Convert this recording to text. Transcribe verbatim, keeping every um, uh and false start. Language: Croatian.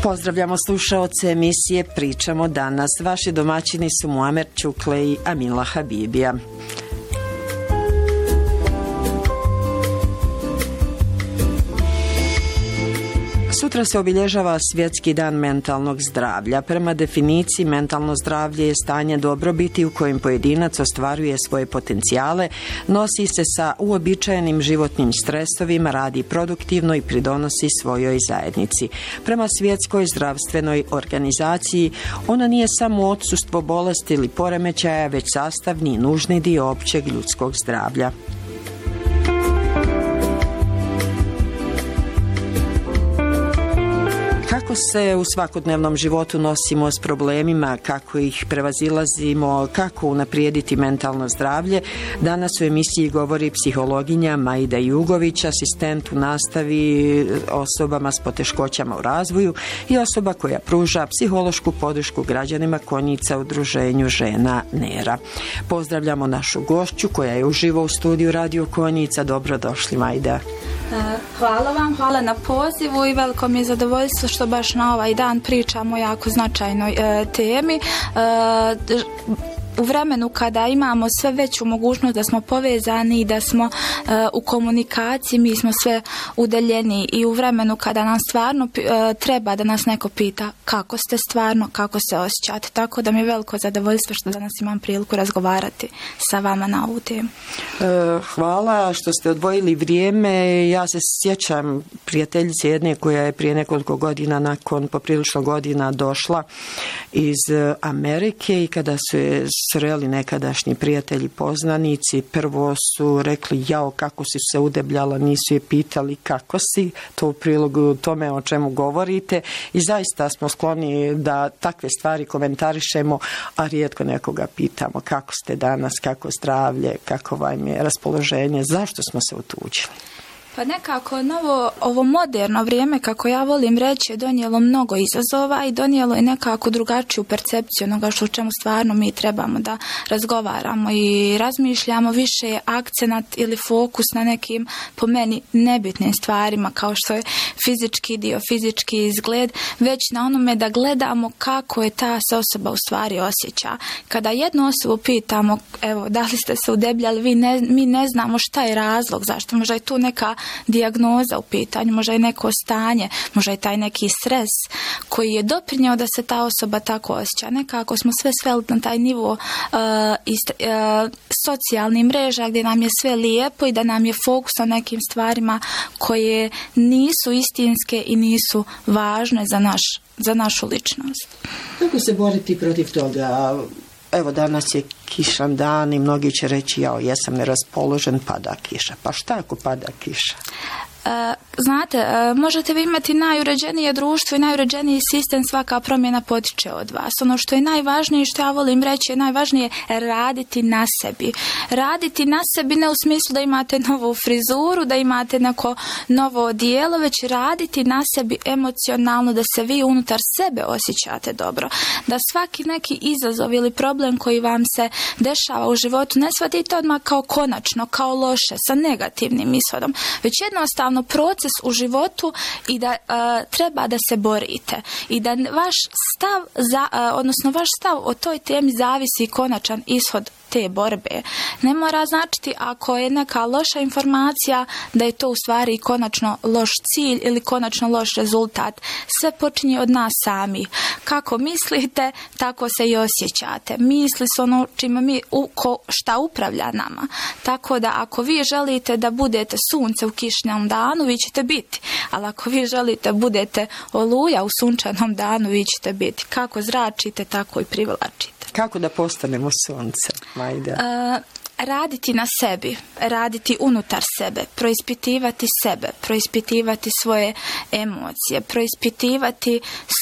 Pozdravljamo slušaoce emisije Pričamo danas. Vaši domaćini su Muamer Čukle i Amila Habibija. Sutra se obilježava Svjetski dan mentalnog zdravlja. Prema definiciji, mentalno zdravlje je stanje dobrobiti u kojem pojedinac ostvaruje svoje potencijale, nosi se sa uobičajenim životnim stresovima, radi produktivno i pridonosi svojoj zajednici. Prema Svjetskoj zdravstvenoj organizaciji, ona nije samo odsustvo bolesti ili poremećaja, već sastavni i nužni dio općeg ljudskog zdravlja. Kako se u svakodnevnom životu nosimo s problemima, kako ih prevazilazimo, kako unaprijediti mentalno zdravlje, danas u emisiji govori psihologinja Majda Jugović, asistent u nastavi osobama s poteškoćama u razvoju i osoba koja pruža psihološku podršku građanima Konjica udruženju žena Nera. Pozdravljamo našu gošću koja je uživo u studiju Radio Konjica. Dobrodošli, Majda. Hvala vam, hvala na pozivu i veliko mi je zadovoljstvo što baš na ovaj dan pričamo o jako značajnoj e, temi. E, u vremenu kada imamo sve veću mogućnost da smo povezani i da smo e, u komunikaciji, mi smo sve udaljeni, i u vremenu kada nam stvarno e, treba da nas neko pita kako ste stvarno, kako se osjećate. Tako da mi je veliko zadovoljstvo što danas imam priliku razgovarati sa vama na ovu temu. E, hvala što ste odvojili vrijeme. Ja se sjećam prijateljice jedne koja je prije nekoliko godina, nakon poprilično godina, došla iz Amerike i kada su je sreli nekadašnji prijatelji poznanici, prvo su rekli jao kako si se udebljala, nisu je pitali kako si, to u prilogu tome o čemu govorite, i zaista smo skloni da takve stvari komentarišemo, a rijetko nekoga pitamo kako ste danas, kako zdravlje, kako vam je raspoloženje, zašto smo se otuđili. Pa nekako novo, ovo moderno vrijeme, kako ja volim reći, je donijelo mnogo izazova i donijelo je nekako drugačiju percepciju onoga što o čemu stvarno mi trebamo da razgovaramo i razmišljamo. Više je akcenat ili fokus na nekim, po meni, nebitnim stvarima kao što je fizički dio, fizički izgled, već na onome da gledamo kako je ta se osoba u stvari osjeća. Kada jednu osobu pitamo, evo, da li ste se udebljali, vi ne, mi ne znamo šta je razlog, zašto, možda je tu neka dijagnoza u pitanju, možda je neko stanje, možda je taj neki stres koji je doprinio da se ta osoba tako osjeća. Nekako smo sve sveli na taj nivo uh, ist, uh, socijalnih mreža gdje nam je sve lijepo i da nam je fokus na nekim stvarima koje nisu istinske i nisu važne za, naš, za našu ličnost. Kako se boriti protiv toga? Evo, danas je kišan dan i mnogi će reći jao, jesam neraspoložen, pada kiša. Pa šta ako pada kiša? E, znate, e, možete vi imati najuređenije društvo i najuređeniji sistem, svaka promjena potiče od vas. Ono što je najvažnije, što ja volim reći, je najvažnije raditi na sebi. Raditi na sebi ne u smislu da imate novu frizuru, da imate neko novo odijelo, već raditi na sebi emocionalno, da se vi unutar sebe osjećate dobro. Da svaki neki izazov ili problem koji vam se dešava u životu ne shvatite odmah kao konačno, kao loše, sa negativnim ishodom, već jednostavno proces u životu i da uh, treba da se borite i da vaš stav, za, uh, odnosno vaš stav o toj temi zavisi konačan ishod te borbe. Ne mora značiti ako je neka loša informacija da je to u stvari konačno loš cilj ili konačno loš rezultat. Sve počinje od nas sami. Kako mislite, tako se i osjećate. Misli su ono čime mi, u, ko, šta upravlja nama. Tako da ako vi želite da budete sunce u kišnom danu, vi ćete biti. Ali ako vi želite budete oluja u sunčanom danu, vi ćete biti. Kako zračite, tako i privlačite. Kako da postanemo sunce, Majda? Uh, raditi na sebi, raditi unutar sebe, proispitivati sebe, proispitivati svoje emocije, proispitivati